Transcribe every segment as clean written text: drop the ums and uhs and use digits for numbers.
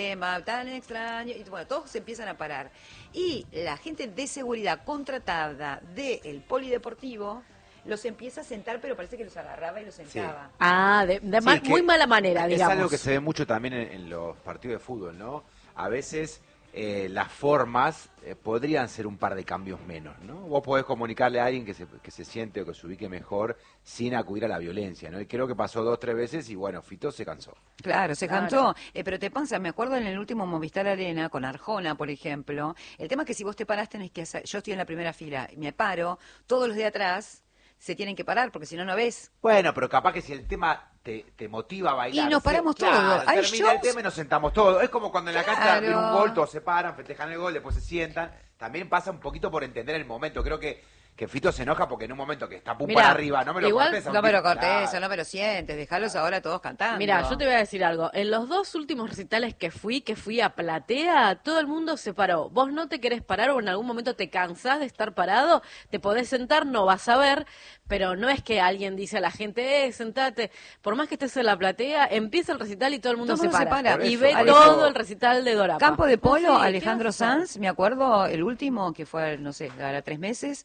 tan extraño, y bueno, todos se empiezan a parar. Y la gente de seguridad contratada del polideportivo los empieza a sentar, pero parece que los agarraba y los sentaba. Sí. Ah, muy mala manera, digamos. Es algo que se ve mucho también en los partidos de fútbol, ¿no? A veces las formas podrían ser un par de cambios menos, ¿no? Vos podés comunicarle a alguien que se siente o que se ubique mejor sin acudir a la violencia, ¿no? Y creo que pasó 2 o 3 veces y bueno, Fito se cansó. Claro, se cansó. Pero te pasa, me acuerdo en el último Movistar Arena con Arjona, por ejemplo, el tema es que si vos te parás tenés que hacer, yo estoy en la primera fila y me paro, todos los de atrás se tienen que parar porque si no, no ves. Bueno, pero capaz que si el tema te motiva a bailar. Y nos paramos claro, todos. Hay termina el shows. tema y nos sentamos todos. Es como cuando en la cancha Claro. viene un gol, todos se paran, festejan el gol, después se sientan. También pasa un poquito por entender el momento. Creo que Fito se enoja porque en un momento que está pum Mirá, para arriba, no me lo igual, cortes. No me lo cortes, no me lo sientes, dejalos ahora todos cantando. Mira, yo te voy a decir algo. En los 2 últimos recitales que fui a Platea, todo el mundo se paró. Vos no te querés parar o en algún momento te cansás de estar parado, te podés sentar, no vas a ver, pero no es que alguien dice a la gente, sentate. Por más que estés en la platea, empieza el recital y todo el mundo se para. Y ve todo el recital de Dorapa. Campo de Polo, No, sí, Alejandro Sanz, me acuerdo, el último, que fue, no sé, ahora 3 meses,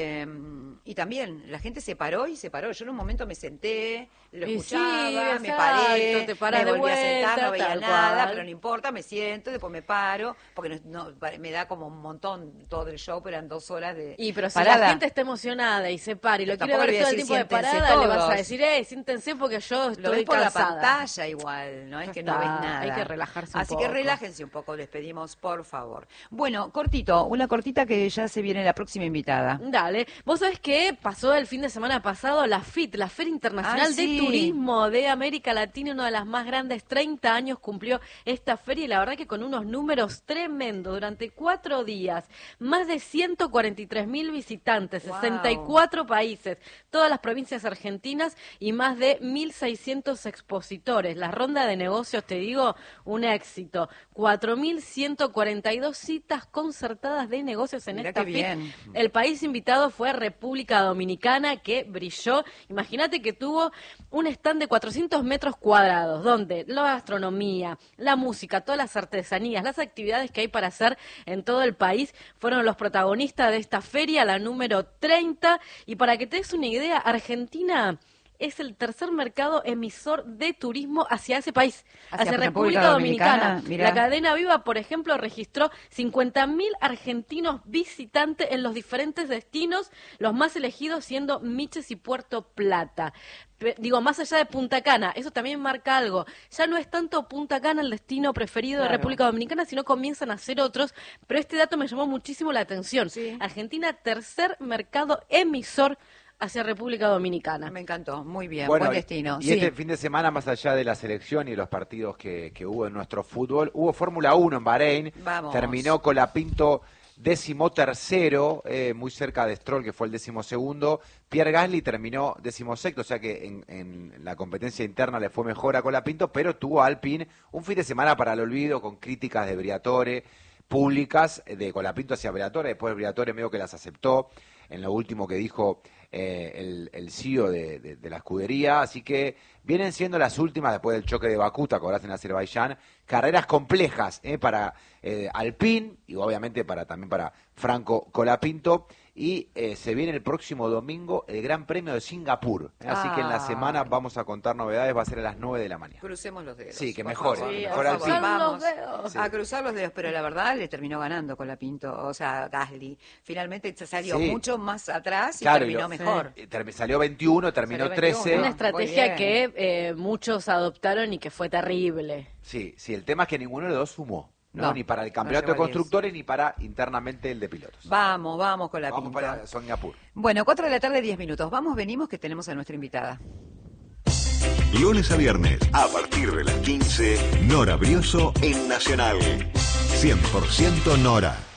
y también la gente se paró y se paró. Yo en un momento me senté, lo escuchaba, me paré, te parás me de volví a sentar, no vuelta, veía tal nada, cual. pero no importa, me siento, después me paro, porque me da como un montón todo el show, pero eran 2 horas de Y pero si parada. la gente está emocionada y se para y lo quiere Tampoco ver le voy a todo el decir, tiempo de siéntense parada, le vas a todos. decir, siéntense porque yo Lo estoy ves por cansada. la pantalla igual, no es Ya que no está, ves nada. hay que relajarse un Así que poco. relájense un poco, les pedimos, por favor. Bueno, una cortita que ya se viene la próxima invitada. Dale, vos sabés que pasó el fin de semana pasado la FIT, la Feria Internacional sí. de Turismo de América Latina, una de las más grandes, 30 años cumplió esta feria y la verdad que con unos números tremendos, durante 4 días, más de 143.000 visitantes, Wow. 64 países, todas las provincias argentinas y más de 1.600 expositores. La ronda de negocios, te digo, un éxito. 4.142 citas concertadas de negocios en Mirá esta qué FIT. bien. El país invitado fue República Dominicana, que brilló. Imagínate que tuvo un stand de 400 metros cuadrados, donde la gastronomía, la música, todas las artesanías, las actividades que hay para hacer en todo el país fueron los protagonistas de esta feria, la número 30. Y para que te des una idea, Argentina es el tercer mercado emisor de turismo hacia ese país, hacia República Dominicana. Mirá. La cadena Viva, por ejemplo, registró 50.000 argentinos visitantes en los diferentes destinos, los más elegidos siendo Miches y Puerto Plata. Digo, más allá de Punta Cana, eso también marca algo. Ya no es tanto Punta Cana el destino preferido de República Dominicana, sino comienzan a ser otros. Pero este dato me llamó muchísimo la atención. Sí. Argentina, tercer mercado emisor hacia República Dominicana. Me encantó, muy bien, Bueno, buen destino. y Sí. este fin de semana, más allá de la selección y de los partidos que hubo en nuestro fútbol, hubo Fórmula 1 en Bahrein. Vamos. Terminó Colapinto 13º, muy cerca de Stroll, que fue el 12º. Pierre Gasly terminó 16º, o sea que en la competencia interna le fue mejor a Colapinto, pero tuvo Alpine un fin de semana para el olvido, con críticas de Briatore públicas, de Colapinto hacia Briatore. Después Briatore medio que las aceptó en lo último que dijo el CEO de la escudería, así que vienen siendo las últimas después del choque de Bakú, te acordás, en Azerbaiyán, carreras complejas para Alpine y obviamente también para Franco Colapinto, y se viene el próximo domingo el Gran Premio de Singapur, así que en la semana vamos a contar novedades, va a ser a las 9 de la mañana. Crucemos los dedos. Sí, que por mejore, favor, que Sí, mejore a Alpine. cruzar los Vamos dedos. Sí. a cruzar los dedos, pero la verdad le terminó ganando con la Pinto, o sea, Gasly. Finalmente se salió Sí. mucho más atrás y Claro, terminó mejor. Salió 21, terminó Salió 13. 21. Una Muy estrategia bien. que muchos adoptaron y que fue terrible. Sí, el tema es que ninguno de los dos sumó, ¿no? No, Ni para el no campeonato llegó de a 10. constructores ni para internamente el de pilotos. Vamos con la Vamos Pinto. para Singapur. Bueno, 4 de la tarde, 10 minutos. Venimos que tenemos a nuestra invitada. Lunes a viernes, a partir de las 15, Nora Brioso en Nacional. 100% Nora.